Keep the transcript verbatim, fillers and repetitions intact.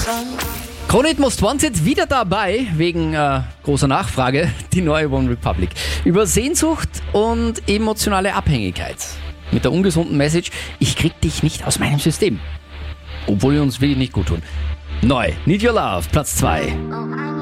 Kronit Most Wanted wieder dabei, wegen äh, großer Nachfrage, die neue One Republic. Über Sehnsucht und emotionale Abhängigkeit. Mit der ungesunden Message, ich krieg dich nicht aus meinem System. Obwohl wir uns wirklich nicht gut tun. Neu, Need Your Love, Platz zwei.